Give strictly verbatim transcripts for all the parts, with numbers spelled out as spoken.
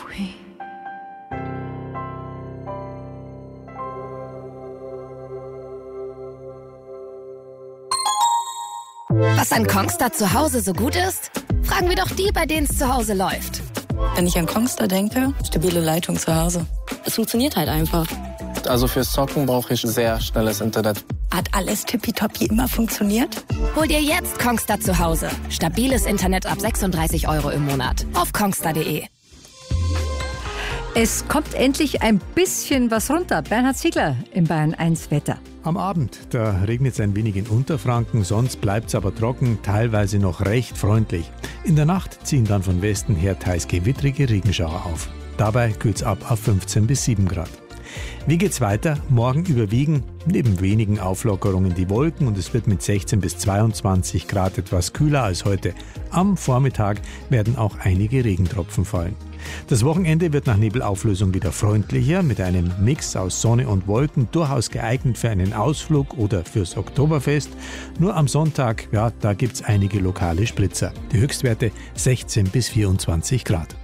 Pfui. Was an Kongstar zu Hause so gut ist? Fragen wir doch die, bei denen es zu Hause läuft. Wenn ich an Kongstar denke, stabile Leitung zu Hause. Es funktioniert halt einfach. Also fürs Zocken brauche ich sehr schnelles Internet. Hat alles tippitoppi immer funktioniert? Hol dir jetzt Kongstar zu Hause. Stabiles Internet ab sechsunddreißig Euro im Monat. Auf kongstar punkt de. Es kommt endlich ein bisschen was runter. Bernhard Ziegler im Bayern eins Wetter. Am Abend, da regnet es ein wenig in Unterfranken, sonst bleibt es aber trocken, teilweise noch recht freundlich. In der Nacht ziehen dann von Westen her teils gewittrige Regenschauer auf. Dabei kühlt es ab auf fünfzehn bis sieben Grad. Wie geht's weiter? Morgen überwiegen neben wenigen Auflockerungen die Wolken und es wird mit sechzehn bis zweiundzwanzig Grad etwas kühler als heute. Am Vormittag werden auch einige Regentropfen fallen. Das Wochenende wird nach Nebelauflösung wieder freundlicher, mit einem Mix aus Sonne und Wolken, durchaus geeignet für einen Ausflug oder fürs Oktoberfest. Nur am Sonntag, ja, da gibt's einige lokale Spritzer. Die Höchstwerte sechzehn bis vierundzwanzig Grad.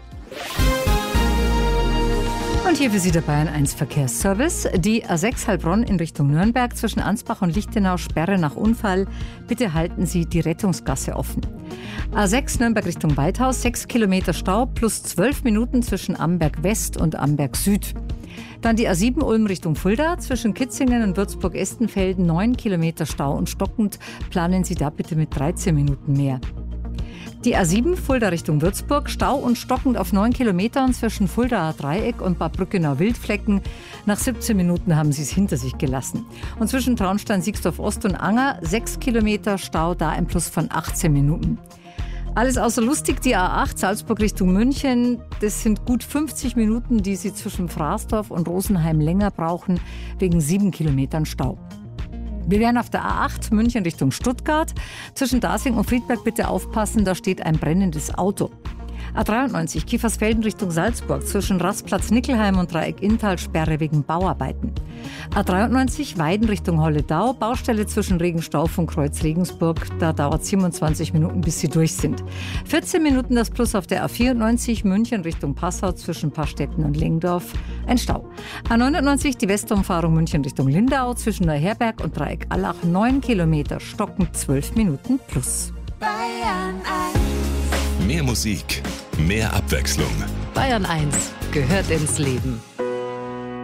Und hier für Sie der Bayern eins Verkehrsservice. Die A sechs Heilbronn in Richtung Nürnberg zwischen Ansbach und Lichtenau, Sperre nach Unfall. Bitte halten Sie die Rettungsgasse offen. A sechs Nürnberg Richtung Weithaus, sechs Kilometer Stau plus zwölf Minuten zwischen Amberg West und Amberg Süd. Dann die A sieben Ulm Richtung Fulda zwischen Kitzingen und Würzburg-Estenfelden, neun Kilometer Stau und stockend. Planen Sie da bitte mit dreizehn Minuten mehr. Die A sieben Fulda Richtung Würzburg, Stau und stockend auf neun Kilometern zwischen Fuldaer Dreieck und Bad Brückenau Wildflecken. Nach siebzehn Minuten haben sie es hinter sich gelassen. Und zwischen Traunstein, Siegsdorf Ost und Anger sechs Kilometer Stau, da ein Plus von achtzehn Minuten. Alles außer lustig, die A acht Salzburg Richtung München. Das sind gut fünfzig Minuten, die Sie zwischen Fraßdorf und Rosenheim länger brauchen, wegen sieben Kilometern Stau. Wir wären auf der A acht München Richtung Stuttgart. Zwischen Dasing und Friedberg bitte aufpassen, da steht ein brennendes Auto. A dreiundneunzig Kiefersfelden Richtung Salzburg zwischen Rastplatz Nickelheim und Dreieck Inntal, Sperre wegen Bauarbeiten. A dreiundneunzig Weiden Richtung Holledau, Baustelle zwischen Regenstauf und Kreuz Regensburg. Da dauert siebenundzwanzig Minuten, bis sie durch sind. vierzehn Minuten das Plus auf der A vierundneunzig München Richtung Passau zwischen Pastetten und Lengdorf. Ein Stau. A neunundneunzig die Westumfahrung München Richtung Lindau zwischen Neuherberg und Dreieck Allach. neun Kilometer, stockend zwölf Minuten plus. Bayern eins. Mehr Musik, mehr Abwechslung. Bayern eins gehört ins Leben.